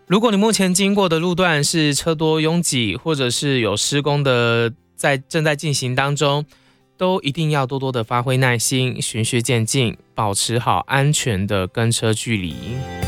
如果你目前经过的路段是车多拥挤，或者是有施工的正在进行当中，都一定要多多的发挥耐心，循序渐进，保持好安全的跟车距离。